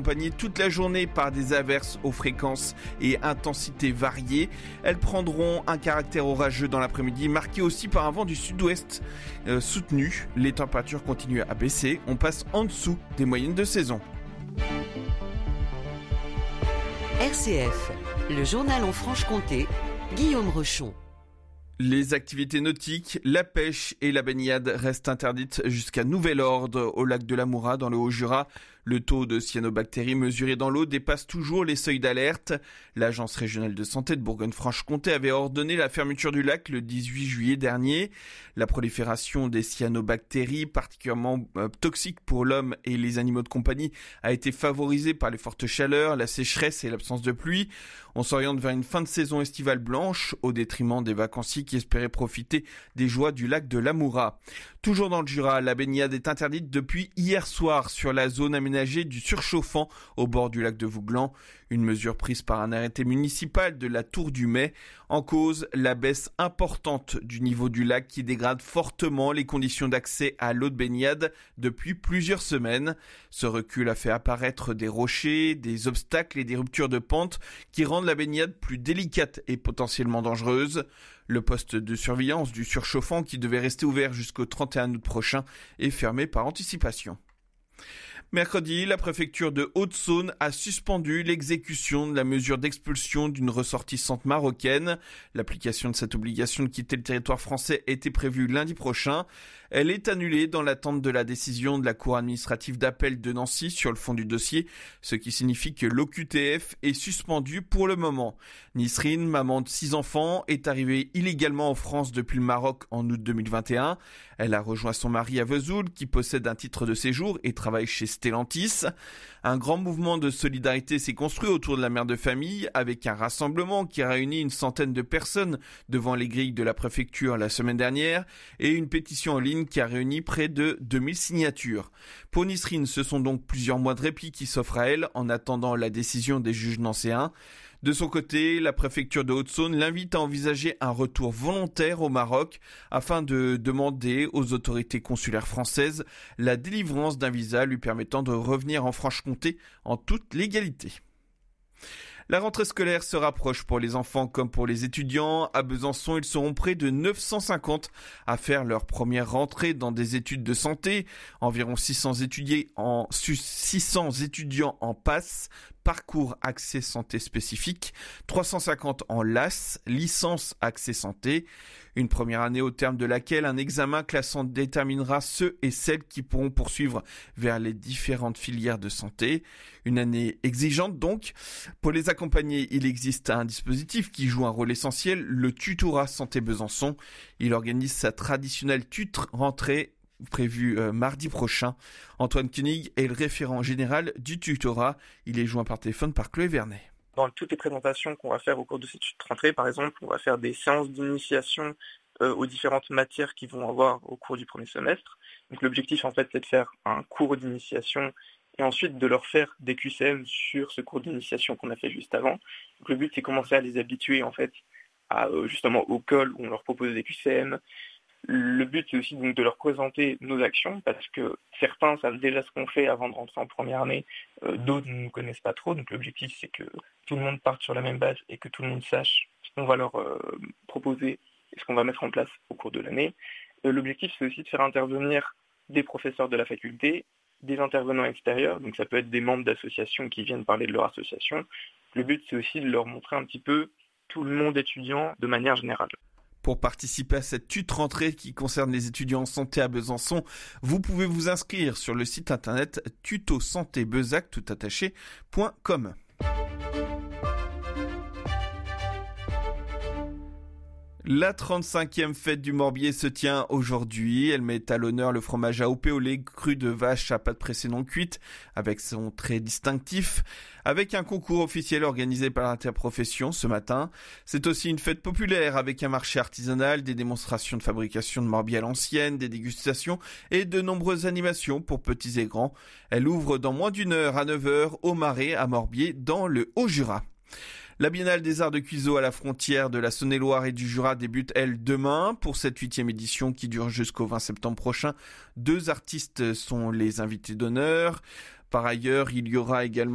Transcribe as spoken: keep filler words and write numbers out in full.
accompagnées toute la journée par des averses aux fréquences et intensités variées. Elles prendront un caractère orageux dans l'après-midi, marqué aussi par un vent du sud-ouest euh, soutenu. Les températures continuent à baisser. On passe en dessous des moyennes de saison. R C F, le journal en Franche-Comté, Guillaume Rochon. Les activités nautiques, la pêche et la baignade restent interdites jusqu'à nouvel ordre au lac de l'Amoura dans le Haut-Jura. Le taux de cyanobactéries mesuré dans l'eau dépasse toujours les seuils d'alerte. L'Agence régionale de santé de Bourgogne-Franche-Comté avait ordonné la fermeture du lac le dix-huit juillet dernier. La prolifération des cyanobactéries, particulièrement euh, toxiques pour l'homme et les animaux de compagnie, a été favorisée par les fortes chaleurs, la sécheresse et l'absence de pluie. On s'oriente vers une fin de saison estivale blanche au détriment des vacanciers qui espéraient profiter des joies du lac de l'Amoura. Toujours dans le Jura, la baignade est interdite depuis hier soir sur la zone aménagée du Surchauffant au bord du lac de Vouglan. Une mesure prise par un arrêté municipal de la Tour du Mai. En cause, la baisse importante du niveau du lac qui dégrade fortement les conditions d'accès à l'eau de baignade depuis plusieurs semaines. Ce recul a fait apparaître des rochers, des obstacles et des ruptures de pente qui rendent la baignade plus délicate et potentiellement dangereuse. Le poste de surveillance du Surchauffant, qui devait rester ouvert jusqu'au trente et un août prochain, est fermé par anticipation. Mercredi, la préfecture de Haute-Saône a suspendu l'exécution de la mesure d'expulsion d'une ressortissante marocaine. L'application de cette obligation de quitter le territoire français était prévue lundi prochain. Elle est annulée dans l'attente de la décision de la Cour administrative d'appel de Nancy sur le fond du dossier, ce qui signifie que l'O Q T F est suspendu pour le moment. Nisrine, maman de six enfants, est arrivée illégalement en France depuis le Maroc en août deux mille vingt et un. Elle a rejoint son mari à Vesoul, qui possède un titre de séjour et travaille chez Stellantis. Un grand mouvement de solidarité s'est construit autour de la mère de famille, avec un rassemblement qui a réuni une centaine de personnes devant les grilles de la préfecture la semaine dernière et une pétition en ligne qui a réuni près de deux mille signatures. Pour Nisrine, ce sont donc plusieurs mois de répit qui s'offrent à elle en attendant la décision des juges nancéens. De son côté, la préfecture de Haute-Saône l'invite à envisager un retour volontaire au Maroc afin de demander aux autorités consulaires françaises la délivrance d'un visa lui permettant de revenir en Franche-Comté en toute légalité. La rentrée scolaire se rapproche pour les enfants comme pour les étudiants. À Besançon, ils seront près de neuf cent cinquante à faire leur première rentrée dans des études de santé. Environ six cents étudiants en, six cents étudiants en PASS, parcours accès santé spécifique, trois cent cinquante en L A S, licence accès santé. Une première année au terme de laquelle un examen classant déterminera ceux et celles qui pourront poursuivre vers les différentes filières de santé. Une année exigeante donc. Pour les accompagner, il existe un dispositif qui joue un rôle essentiel, le Tutorat Santé Besançon. Il organise sa traditionnelle tutre rentrée prévue euh, mardi prochain. Antoine Koenig est le référent général du tutorat. Il est joint par téléphone par Chloé Vernet. Dans toutes les présentations qu'on va faire au cours de cette rentrée, par exemple, on va faire des séances d'initiation euh, aux différentes matières qu'ils vont avoir au cours du premier semestre. Donc l'objectif, en fait, c'est de faire un cours d'initiation et ensuite de leur faire des Q C M sur ce cours d'initiation qu'on a fait juste avant. Donc le but, c'est commencer à les habituer, en fait, à, euh, justement au col où on leur propose des Q C M. Le but, c'est aussi donc de leur présenter nos actions, parce que certains savent déjà ce qu'on fait avant de rentrer en première année, euh, d'autres ne nous connaissent pas trop. Donc l'objectif, c'est que tout le monde parte sur la même base et que tout le monde sache ce qu'on va leur euh, proposer et ce qu'on va mettre en place au cours de l'année. Euh, l'objectif, c'est aussi de faire intervenir des professeurs de la faculté, des intervenants extérieurs, donc ça peut être des membres d'associations qui viennent parler de leur association. Le but, c'est aussi de leur montrer un petit peu tout le monde étudiant de manière générale. Pour participer à cette tutre rentrée qui concerne les étudiants en santé à Besançon, vous pouvez vous inscrire sur le site internet tuto santé besac tout attaché point com. La trente-cinquième fête du Morbier se tient aujourd'hui. Elle met à l'honneur le fromage A O P au lait cru de vache à pâte pressée non cuite, avec son trait distinctif, avec un concours officiel organisé par l'interprofession ce matin. C'est aussi une fête populaire avec un marché artisanal, des démonstrations de fabrication de Morbier à l'ancienne, des dégustations et de nombreuses animations pour petits et grands. Elle ouvre dans moins d'une heure à neuf heures au Marais à Morbier dans le Haut-Jura. La Biennale des Arts de Cuiseaux à la frontière de la Saône-et-Loire et du Jura débute, elle, demain pour cette huitième édition qui dure jusqu'au vingt septembre prochain. Deux artistes sont les invités d'honneur. Par ailleurs, il y aura également